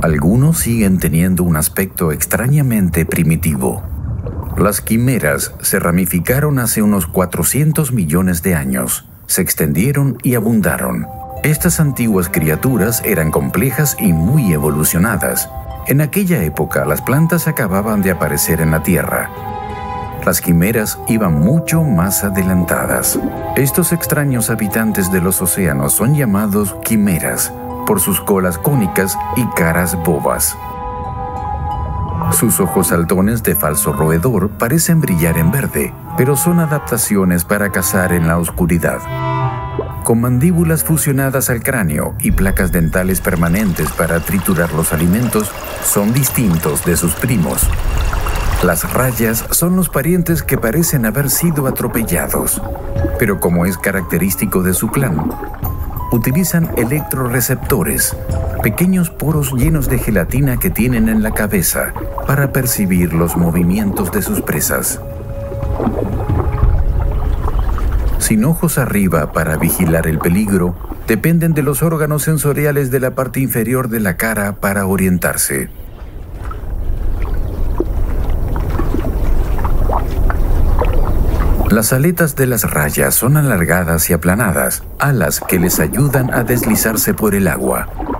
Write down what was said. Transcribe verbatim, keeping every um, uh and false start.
Algunos siguen teniendo un aspecto extrañamente primitivo. Las quimeras se ramificaron hace unos cuatrocientos millones de años, se extendieron y abundaron. Estas antiguas criaturas eran complejas y muy evolucionadas. En aquella época, las plantas acababan de aparecer en la Tierra. Las quimeras iban mucho más adelantadas. Estos extraños habitantes de los océanos son llamados quimeras por sus colas cónicas y caras bobas. Sus ojos saltones de falso roedor parecen brillar en verde, pero son adaptaciones para cazar en la oscuridad. Con mandíbulas fusionadas al cráneo y placas dentales permanentes para triturar los alimentos, son distintos de sus primos. Las rayas son los parientes que parecen haber sido atropellados, pero como es característico de su clan, utilizan electroreceptores, pequeños poros llenos de gelatina que tienen en la cabeza para percibir los movimientos de sus presas. Sin ojos arriba para vigilar el peligro, dependen de los órganos sensoriales de la parte inferior de la cara para orientarse. Las aletas de las rayas son alargadas y aplanadas, alas que les ayudan a deslizarse por el agua.